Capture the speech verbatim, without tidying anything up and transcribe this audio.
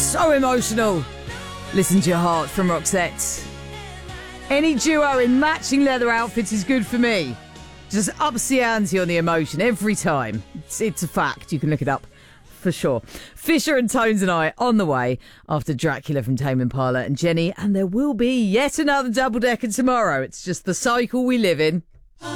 So emotional. Listen to your heart from Roxette. Any duo in matching leather outfits is good for me. Just ups the ante on the emotion every time. It's, it's a fact. You can look it up for sure. Fisher and Tones and I on the way after Dracula from Tame Impala and Jenny. And there will be yet another double-decker tomorrow. It's just the cycle we live in.